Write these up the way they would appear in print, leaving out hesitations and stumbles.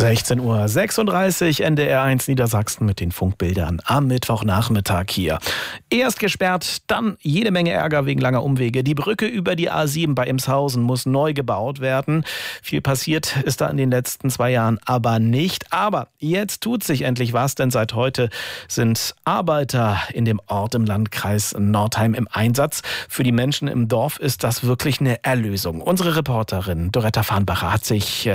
16:36 Uhr, NDR1 Niedersachsen mit den Funkbildern am Mittwochnachmittag hier. Erst gesperrt, dann jede Menge Ärger wegen langer Umwege. Die Brücke über die A7 bei Emshausen muss neu gebaut werden. Viel passiert ist da in den letzten 2 Jahren aber nicht. Aber jetzt tut sich endlich was, denn seit heute sind Arbeiter in dem Ort im Landkreis Nordheim im Einsatz. Für die Menschen im Dorf ist das wirklich eine Erlösung. Unsere Reporterin Doretta Farnbacher hat sich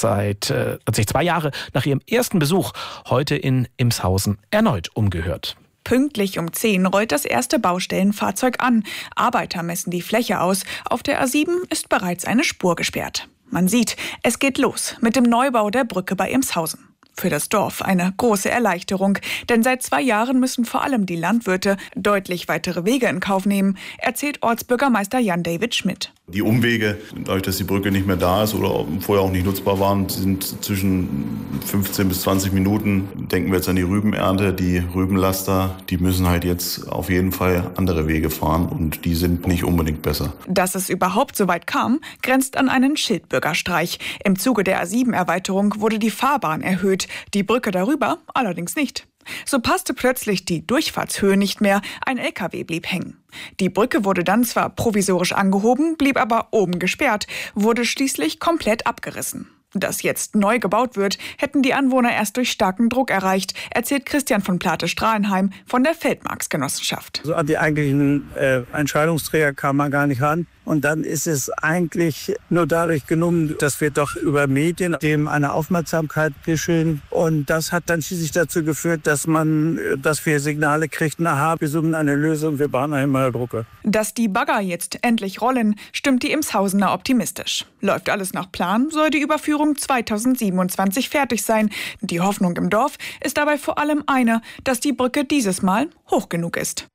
2 Jahre nach ihrem ersten Besuch heute in Emshausen erneut umgehört. Pünktlich um 10 rollt das erste Baustellenfahrzeug an. Arbeiter messen die Fläche aus. Auf der A7 ist bereits eine Spur gesperrt. Man sieht, es geht los mit dem Neubau der Brücke bei Emshausen. Für das Dorf eine große Erleichterung, denn seit 2 Jahren müssen vor allem die Landwirte deutlich weitere Wege in Kauf nehmen, erzählt Ortsbürgermeister Jan-David Schmidt. Die Umwege, dadurch, dass die Brücke nicht mehr da ist oder vorher auch nicht nutzbar waren, sind zwischen 15 bis 20 Minuten. Denken wir jetzt an die Rübenernte, die Rübenlaster, die müssen halt jetzt auf jeden Fall andere Wege fahren und die sind nicht unbedingt besser. Dass es überhaupt so weit kam, grenzt an einen Schildbürgerstreich. Im Zuge der A7-Erweiterung wurde die Fahrbahn erhöht, die Brücke darüber allerdings nicht. So passte plötzlich die Durchfahrtshöhe nicht mehr, ein LKW blieb hängen. Die Brücke wurde dann zwar provisorisch angehoben, blieb aber oben gesperrt, wurde schließlich komplett abgerissen. Dass jetzt neu gebaut wird, hätten die Anwohner erst durch starken Druck erreicht, erzählt Christian von Plate-Strahlenheim von der Feldmarksgenossenschaft. Also an die eigentlichen Entscheidungsträger kam man gar nicht ran. Und dann ist es eigentlich nur dadurch gelungen, dass wir doch über Medien dem eine Aufmerksamkeit geschehen. Und das hat dann schließlich dazu geführt, dass wir Signale kriegten, aha, wir suchen eine Lösung, wir bauen eine neue Brücke. Dass die Bagger jetzt endlich rollen, stimmt die Emshausener optimistisch. Läuft alles nach Plan, soll die Überführung 2027 fertig sein. Die Hoffnung im Dorf ist dabei vor allem eine, dass die Brücke dieses Mal hoch genug ist.